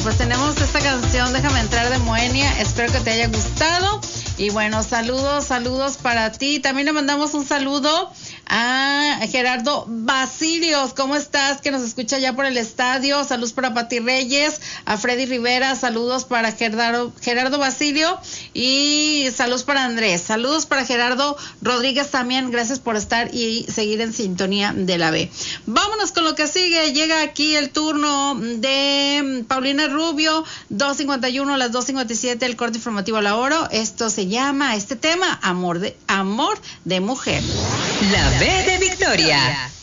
pues tenemos esta canción, Déjame Entrar, de Moenia. Espero que te haya gustado. Y bueno, saludos para ti. También le mandamos un saludo a Gerardo Basilios. ¿Cómo estás? Que nos escucha ya por el estadio. Saludos para Pati Reyes, a Freddy Rivera. Saludos para Gerardo Basilio. Y saludos para Andrés. Saludos para Gerardo Rodríguez también. Gracias por estar y seguir en sintonía de la B. Vámonos con lo que sigue. Llega aquí el turno de Paulina Rubio. 2:51, las 2:57, el corte informativo a la hora. Esto se llama, este tema, Amor de Mujer. La B de Victoria.